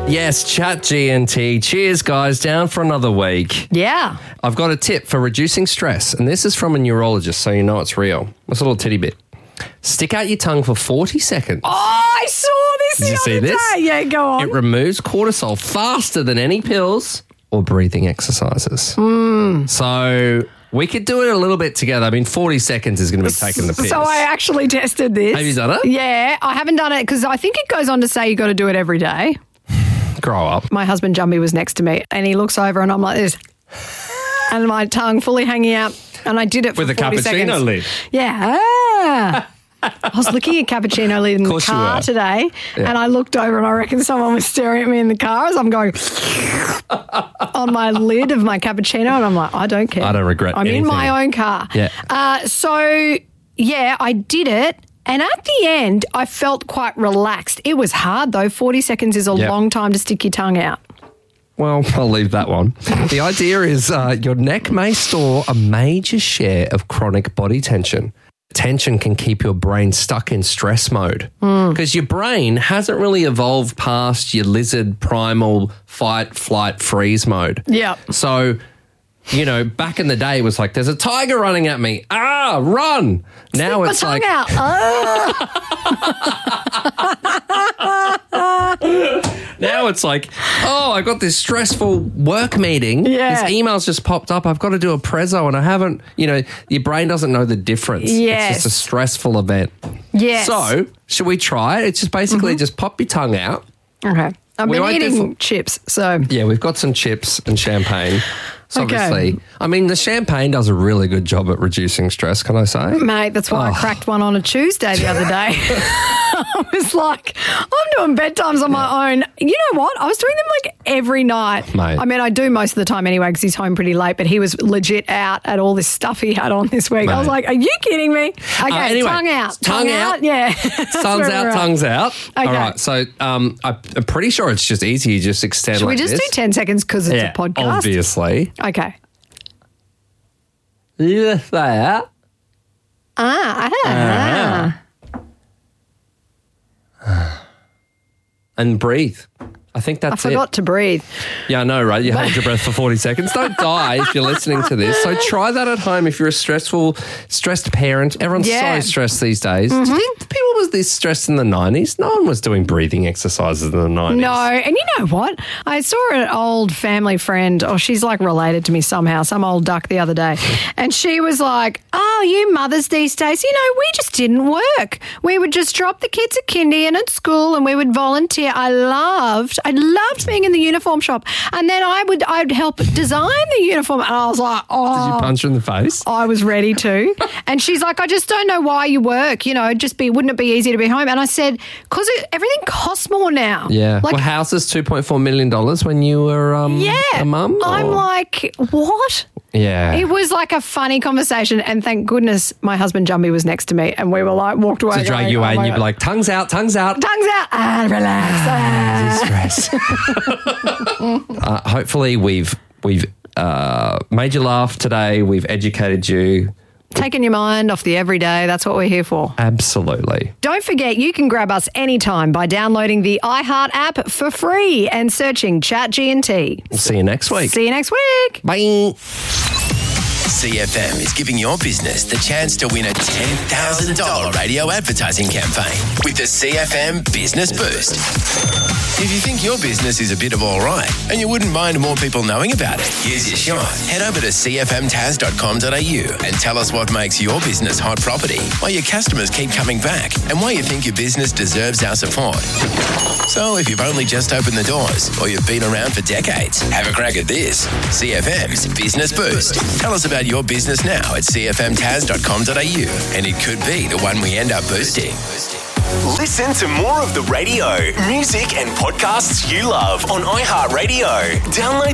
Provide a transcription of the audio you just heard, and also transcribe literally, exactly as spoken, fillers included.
Yes, Chat G N T. Cheers, guys. Down for another week. Yeah. I've got a tip for reducing stress, and this is from a neurologist, so you know it's real. It's a little titty bit. Stick out your tongue for forty seconds. Oh, I saw this Did the you see other this? day. Yeah, go on. It removes cortisol faster than any pills or breathing exercises. Mm. So we could do it a little bit together. I mean, forty seconds is going to be taking the piss. So I actually tested this. Have you done it? Yeah, I haven't done it because I think it goes on to say you got to do it every day. Grow up. My husband Jumbie was next to me and he looks over and I'm like this. And my tongue fully hanging out. And I did it for With a forty cappuccino seconds. lid. Yeah. I was looking at cappuccino lid in the course you car were. today Yeah. and I looked over and I reckon someone was staring at me in the car as I'm going on my lid of my cappuccino and I'm like, I don't care. I don't regret I'm anything. in my own car. Yeah. Uh, so, yeah, I did it. And at the end, I felt quite relaxed. It was hard, though. forty seconds is a Yep. long time to stick your tongue out. Well, I'll leave that one. The idea is uh, your neck may store a major share of chronic body tension. Tension can keep your brain stuck in stress mode because your brain hasn't really evolved past your lizard primal fight, flight, freeze mode. Yep. So, you know, back in the day, it was like, there's a tiger running at me. Ah, run. Now My it's tongue like, out. Oh. now it's like, oh, I got this stressful work meeting. Yeah. This email's just popped up. I've got to do a prezzo and I haven't, you know, your brain doesn't know the difference. Yes. It's just a stressful event. Yes. So, should we try it? It's just basically Mm-hmm. just pop your tongue out. Okay. I've We been won't do eating fu- chips, so Yeah, we've got some chips and champagne. So Okay. obviously, I mean, the champagne does a really good job at reducing stress, can I say? mate, that's why Oh. I cracked one on a Tuesday the other day. I was like, I'm doing bedtimes on my own. You know what? I was doing them like every night. Mate. I mean, I do most of the time anyway because he's home pretty late, but he was legit out at all this stuff he had on this week. I was Mate. like, are you kidding me? Okay, Uh, anyway, tongue out. tongue out. Yeah. Sun's That's where out, we're at. tongue's out. Okay. All right, so um, I- I'm pretty sure it's just easy. You just extend Should like we just this. do ten seconds because it's Yeah, a podcast? obviously. Okay. Yeah, that. Ah, ah. And breathe. I think I that's forgot it. to breathe. Yeah, I know, right? You hold your breath for forty seconds. Don't die if you're listening to this. So try that at home if you're a stressful, stressed parent. Everyone's Yeah. so stressed these days. Do you think people was this stressed in the nineties? No one was doing breathing exercises in the nineties. No, and you know what? I saw an old family friend, or she's like related to me somehow, some old duck the other day, and she was like, oh, you mothers these days, you know, we just didn't work. We would just drop the kids at kindy and at school and we would volunteer. I loved, I loved being in the uniform shop. And then I would, I'd help design the uniform. And I was like, oh. Did you punch her in the face? I was ready to. And she's like, I just don't know why you work. You know, just be, wouldn't it be easier to be home? And I said, because everything costs more now. Yeah. Like, Well, houses two point four million dollars when you were um, yeah. a mum? I'm or- like, what? Yeah. It was like a funny conversation. And thank goodness my husband Jumbie was next to me and we were like, walked away. to drag going, you oh away my and you'd be God. like, tongues out, tongues out. tongues out and relax. Ah. Stress. uh, hopefully we've we've uh, made you laugh today. We've educated you. Taking your mind off the everyday. That's what we're here for. Absolutely. Don't forget, you can grab us anytime by downloading the iHeart app for free and searching Chat G N T. We'll see you next week. See you next week. Bye. C F M is giving your business the chance to win a ten thousand dollars radio advertising campaign with the C F M Business Boost. If you think your business is a bit of all right and you wouldn't mind more people knowing about it, here's your shot. Head over to c f m taz dot com dot a u and tell us what makes your business hot property, why your customers keep coming back, and why you think your business deserves our support. So if you've only just opened the doors or you've been around for decades, have a crack at this. C F M's Business Boost. Tell us about your business now at c f m taz dot com dot a u and it could be the one we end up boosting. Listen to more of the radio, music and podcasts you love on iHeartRadio. Download